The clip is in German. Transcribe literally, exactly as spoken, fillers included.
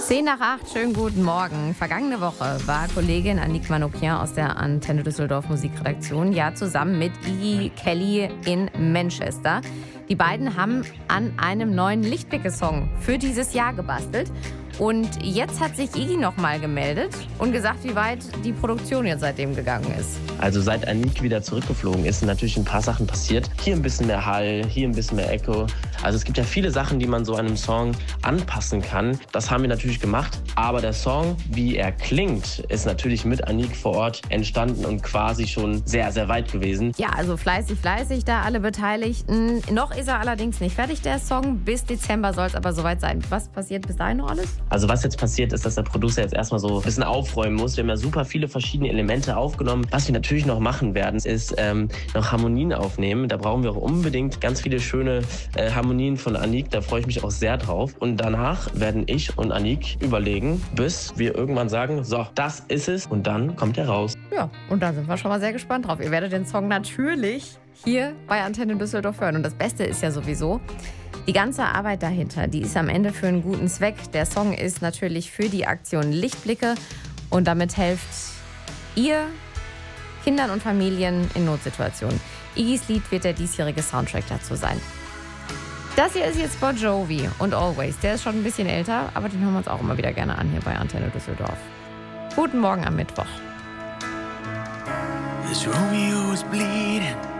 Zehn nach acht, schönen guten Morgen. Vergangene Woche war Kollegin Annick Manoukian aus der Antenne Düsseldorf Musikredaktion ja zusammen mit Iggy Kelly in Manchester. Die beiden haben an einem neuen Lichtblicke-Song für dieses Jahr gebastelt. Und jetzt hat sich Iggy nochmal gemeldet und gesagt, wie weit die Produktion jetzt seitdem gegangen ist. Also seit Annick wieder zurückgeflogen ist, sind natürlich ein paar Sachen passiert. Hier ein bisschen mehr Hall, hier ein bisschen mehr Echo. Also es gibt ja viele Sachen, die man so einem Song anpassen kann. Das haben wir natürlich gemacht. Aber der Song, wie er klingt, ist natürlich mit Annick vor Ort entstanden und quasi schon sehr, sehr weit gewesen. Ja, also fleißig, fleißig da alle Beteiligten. Noch ist er allerdings nicht fertig, der Song. Bis Dezember soll es aber soweit sein. Was passiert bis dahin noch alles? Also was jetzt passiert ist, dass der Producer jetzt erstmal so ein bisschen aufräumen muss. Wir haben ja super viele verschiedene Elemente aufgenommen. Was wir natürlich noch machen werden, ist ähm, noch Harmonien aufnehmen. Da brauchen wir auch unbedingt ganz viele schöne äh, Harmonien von Annick. Da freue ich mich auch sehr drauf. Und danach werden ich und Annick überlegen, bis wir irgendwann sagen, so, das ist es. Und dann kommt er raus. Ja, und da sind wir schon mal sehr gespannt drauf. Ihr werdet den Song natürlich hier bei Antenne Düsseldorf hören. Und das Beste ist ja sowieso, die ganze Arbeit dahinter, die ist am Ende für einen guten Zweck. Der Song ist natürlich für die Aktion Lichtblicke und damit helft ihr Kindern und Familien in Notsituationen. Iggys Lied wird der diesjährige Soundtrack dazu sein. Das hier ist jetzt Bon Jovi und Always. Der ist schon ein bisschen älter, aber den hören wir uns auch immer wieder gerne an hier bei Antenne Düsseldorf. Guten Morgen am Mittwoch. This Romeo is bleeding.